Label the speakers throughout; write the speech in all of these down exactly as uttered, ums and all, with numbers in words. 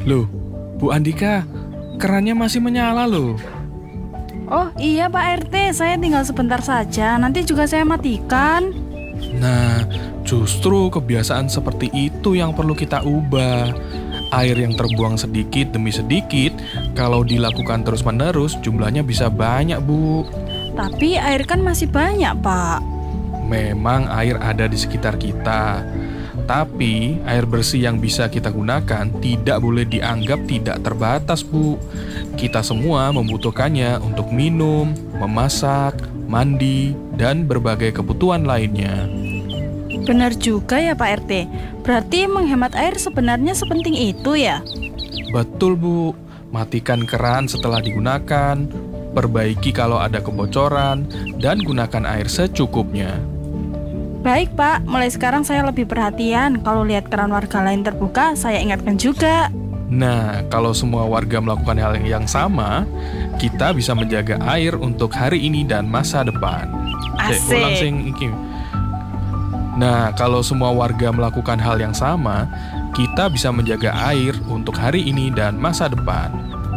Speaker 1: Loh, Bu Andika, kerannya masih menyala loh.
Speaker 2: Oh iya Pak R T, saya tinggal sebentar saja, nanti juga saya matikan.
Speaker 1: Nah, justru kebiasaan seperti itu yang perlu kita ubah. Air yang terbuang sedikit demi sedikit, kalau dilakukan terus-menerus, jumlahnya bisa banyak, Bu.
Speaker 2: Tapi air kan masih banyak Pak.
Speaker 1: Memang air ada di sekitar kita, tapi air bersih yang bisa kita gunakan tidak boleh dianggap tidak terbatas, Bu. Kita semua membutuhkannya untuk minum, memasak, mandi, dan berbagai kebutuhan lainnya.
Speaker 2: Benar juga ya Pak R T, berarti menghemat air sebenarnya sepenting itu ya?
Speaker 1: Betul, Bu. Matikan keran setelah digunakan, perbaiki kalau ada kebocoran, dan gunakan air secukupnya.
Speaker 2: Baik Pak, mulai sekarang saya lebih perhatian. Kalau lihat keran warga lain terbuka, saya ingatkan juga.
Speaker 1: Nah, kalau semua warga melakukan hal yang sama, kita bisa menjaga air untuk hari ini dan masa depan. Eh,
Speaker 2: Asik.
Speaker 1: ulang sing iki. Nah, kalau semua warga melakukan hal yang sama, kita bisa menjaga air untuk hari ini dan masa depan.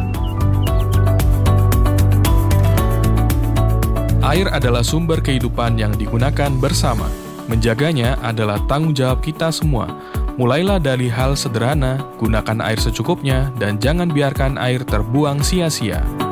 Speaker 1: Air adalah sumber kehidupan yang digunakan bersama. Menjaganya adalah tanggung jawab kita semua. Mulailah dari hal sederhana, gunakan air secukupnya, dan jangan biarkan air terbuang sia-sia.